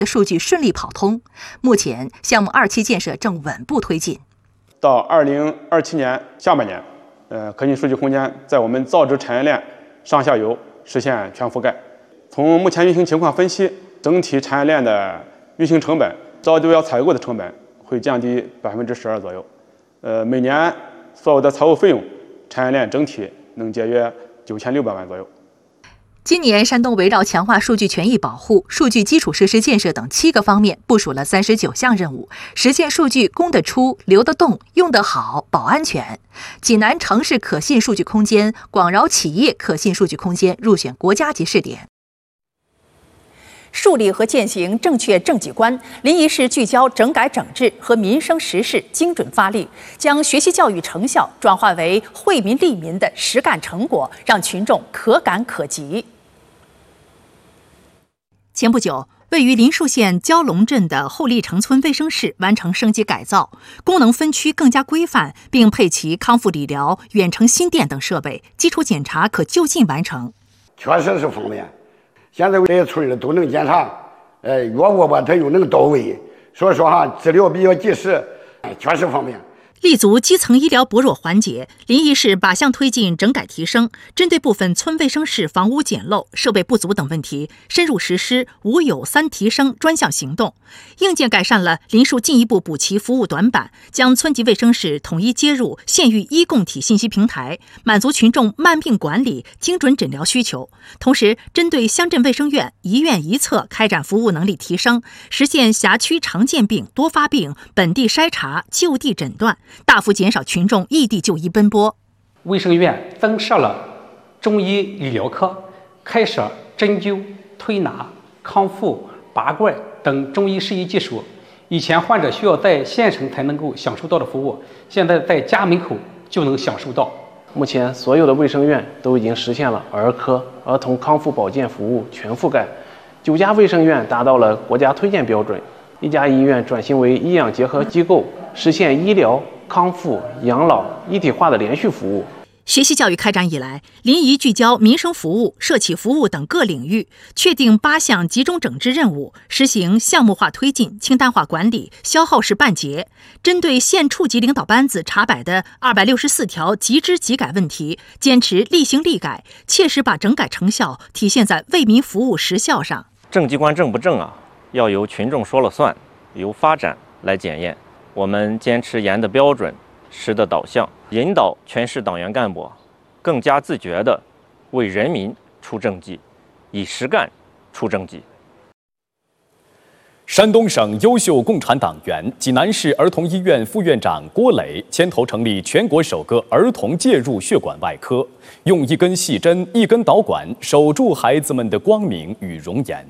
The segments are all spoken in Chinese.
数据顺利跑通。目前，项目2期建设正稳步推进。 到2027年下半年，可信数据空间在我们造纸产业链上下游实现全覆盖。从目前运行情况分析，整体产业链的运行成本，造就要采购的成本会降低12%左右。每年所有的财务费用，产业链整体能节约9600万左右。 今年，山东围绕强化数据权益保护、数据基础设施建设等7个方面部署了39项任务，实现数据供得出、流得动、用得好、保安全。济南城市可信数据空间、广饶企业可信数据空间入选国家级试点。 树立和践行正确政绩观，临沂市聚焦整改整治和民生实事精准发力，将学习教育成效转化为惠民利民的实干成果，让群众可感可及。前不久，位于临沭县蛟龙镇的后历城村卫生室完成升级改造，功能分区更加规范，并配齐康复理疗、远程心电等设备，基础检查可就近完成。 确实是方便。现在这些村里都能检查，药物吧，它又能到位，所以说治疗比较及时，确实方便。 立足基层医疗薄弱环节，临沂市靶向推进整改提升，针对部分村卫生室房屋简陋、设备不足等问题，深入实施无有3提升专项行动。硬件改善了临沭进一步补齐服务短板，将村级卫生室统一接入县域医共体信息平台，满足群众慢病管理、精准诊疗需求。同时，针对乡镇卫生院一院一策开展服务能力提升，实现辖区常见病、多发病本地筛查、就地诊断，大幅减少群众异地就医奔波。 卫生院增设了中医理疗科，开设针灸、推拿、康复、拔罐等中医适宜技术。以前患者需要在县城才能够享受到的服务，现在在家门口就能享受到。 目前所有的卫生院都已经实现了儿科、儿童康复保健服务全覆盖，9家卫生院达到了国家推荐标准，1家医院转型为医养结合机构，实现医疗、康复、养老一体化的连续服务。 学习教育开展以来，临沂聚焦民生服务、社企服务等各领域，确定8项集中整治任务，实行项目化推进、清单化管理、消耗式办结。针对县处级领导班子查摆的264条即知即改问题，坚持立行立改，切实把整改成效体现在为民服务实效上。 政绩观正不正要由群众说了算，由发展来检验。我们坚持严的标准、实的导向，引导全市党员干部更加自觉地为人民出政绩，以实干出政绩。 山东省优秀共产党员、济南市儿童医院副院长郭磊牵头成立全国首个儿童介入血管外科，用1根细针、1根导管守住孩子们的光明与容颜。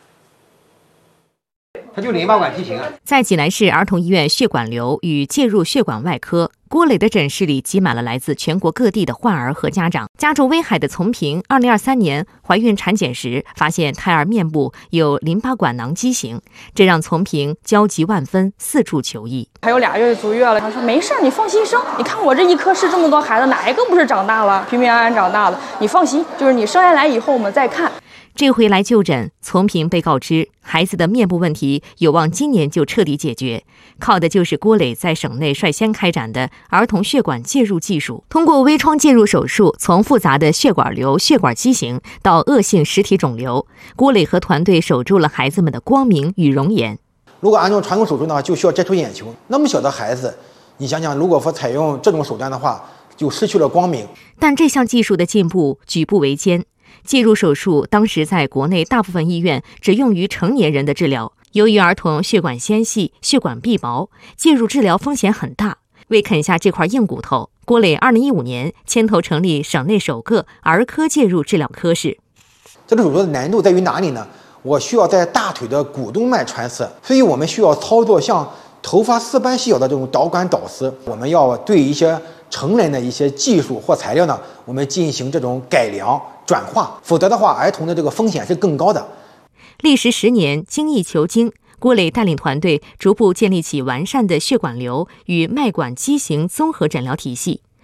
它就淋巴管畸形。 在济南市儿童医院血管瘤与介入血管外科，郭磊的诊室里挤满了来自全国各地的患儿和家长。家住威海的丛平，2023年怀孕产检时发现胎儿面部有淋巴管囊畸形，这让丛平焦急万分，四处求医。 还有2月就足月了，他说没事，你放心生。你看我这一科室这么多孩子，哪一个不是长大了，平平安安长大的？你放心，就是你生下来以后我们再看。 这回来就诊，丛平被告知孩子的面部问题有望今年就彻底解决，靠的就是郭磊在省内率先开展的儿童血管介入技术。通过微创介入手术，从复杂的血管瘤、血管畸形到恶性实体肿瘤，郭磊和团队守住了孩子们的光明与容颜。 如果按照传统手术呢，就需要摘除眼球，那么小的孩子，你想想，如果说采用这种手段的话，就失去了光明。 但这项技术的进步举步维艰。介入手术当时在国内大部分医院只用于成年人的治疗，由于儿童血管纤细、血管壁薄，介入治疗风险很大。为啃下这块硬骨头，郭磊2015年牵头成立省内首个儿科介入治疗科室。 这个手术的难度在于哪里呢？我需要在大腿的股动脉穿刺，所以我们需要操作像头发丝般细小的这种导管导丝。我们要对一些成人的一些技术或材料呢，我们进行这种改良转化，否则的话，儿童的这个风险是更高的。 历时10年，精益求精，郭磊带领团队逐步建立起完善的血管瘤与脉管畸形综合诊疗体系。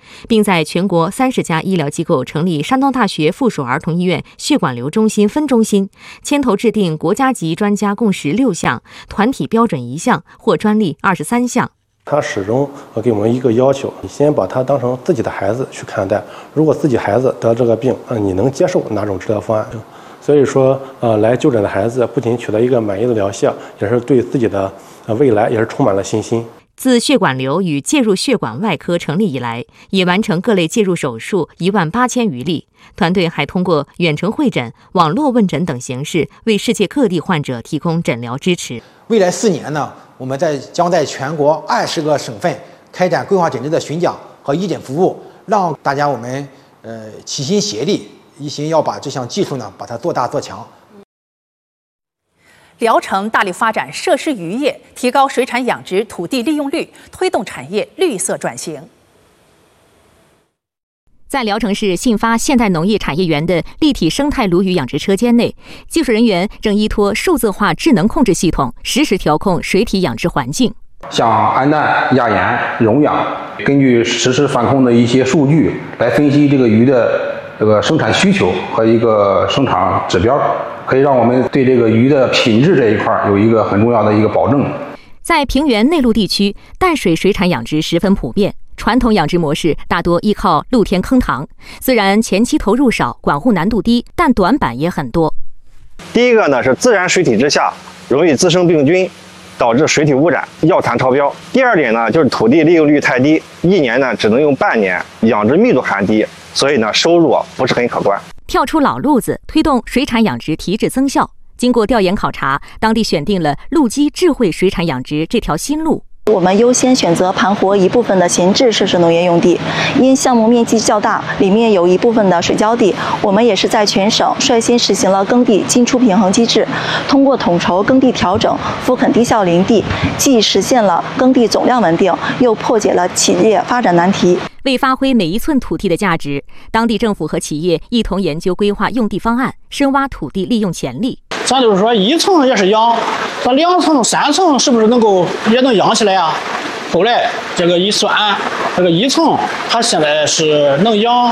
并在全国30家医疗机构成立山东大学附属儿童医院血管瘤中心分中心，牵头制定国家级专家共识6项，团体标准1项，获专利23项。 他始终给我们一个要求：你先把他当成自己的孩子去看待。如果自己孩子得这个病，你能接受哪种治疗方案？所以说，来就诊的孩子不仅取得一个满意的疗效，也是对自己的未来也是充满了信心。 自血管瘤与介入血管外科成立以来，已完成各类介入手术18000余例。团队还通过远程会诊、网络问诊等形式，为世界各地患者提供诊疗支持。 未来4年呢，我们将在全国20个省份开展规划诊治的巡讲和义诊服务，让大家我们齐心协力，一心要把这项技术呢，把它做大做强。 聊城大力发展设施渔业，提高水产养殖土地利用率，推动产业绿色转型。 在聊城市信发现代农业产业园的立体生态鲈鱼养殖车间内，技术人员正依托数字化智能控制系统，实时调控水体养殖环境。 像氨氮、亚盐、溶氧，根据实时反控的一些数据来分析这个鱼的这个生产需求和一个生产指标，可以让我们对这个鱼的品质这一块有一个很重要的一个保证。 在平原内陆地区，淡水水产养殖十分普遍。传统养殖模式大多依靠露天坑塘，虽然前期投入少，管护难度低，但短板也很多。 第一个呢是自然水体之下容易滋生病菌，导致水体污染、药残超标。第二点呢就是土地利用率太低，1年呢只能用半年，养殖密度还低，所以呢收入不是很可观。 跳出老路子，推动水产养殖提质增效。经过调研考察，当地选定了陆基智慧水产养殖这条新路。 我们优先选择盘活一部分的闲置设施农业用地，因项目面积较大，里面有一部分的水浇地，我们也是在全省率先实行了耕地进出平衡机制，通过统筹耕地调整、复垦低效林地，既实现了耕地总量稳定，又破解了企业发展难题。 为发挥每一寸土地的价值，当地政府和企业一同研究规划用地方案，深挖土地利用潜力。 咱就是说1层也是养，咱2层、3层是不是也能养起来啊？后来这个一算，这个1层它现在是能养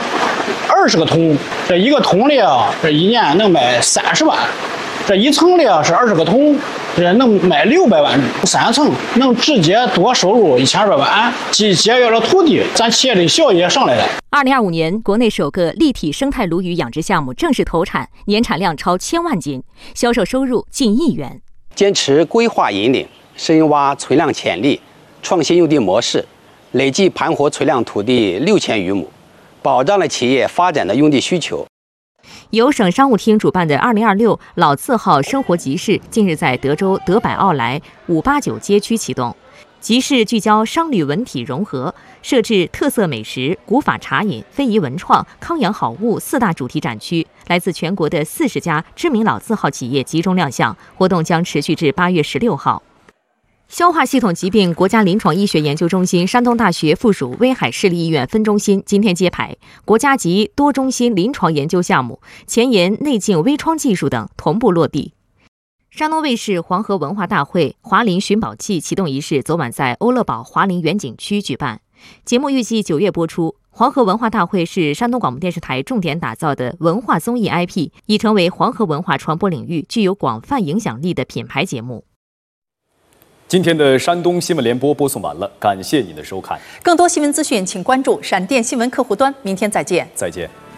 20个桶，这1个桶里啊，这1年能卖30万，这1层里啊是20个桶，这能卖600万，3层能直接多收入1000多万，既节约了土地，咱企业的效益也上来了。 2025年，国内首个立体生态鲈鱼养殖项目正式投产，年产量超1000万斤，销售收入近1亿元。 坚持规划引领，深挖存量潜力，创新用地模式，累计盘活存量土地6000余亩，保障了企业发展的用地需求。 由省商务厅主办的2026老字号生活集市近日在德州德百奥莱589街区启动。集市聚焦商旅文体融合，设置特色美食、古法茶饮、非遗文创、康养好物4大主题展区，来自全国的40家知名老字号企业集中亮相，活动将持续至8月16号。消化系统疾病国家临床医学研究中心山东大学附属威海市立医院分中心今天揭牌，国家级多中心临床研究项目前沿内镜微创技术等同步落地。山东卫视黄河文化大会华林寻宝季启动仪式昨晚在欧乐堡华林园景区举办，节目预计9月播出。黄河文化大会是山东广播电视台重点打造的文化综艺 IP， 已成为黄河文化传播领域具有广泛影响力的品牌节目。 今天的山东新闻联播播送完了，感谢您的收看。 更多新闻资讯，请关注闪电新闻客户端。明天再见。 再见。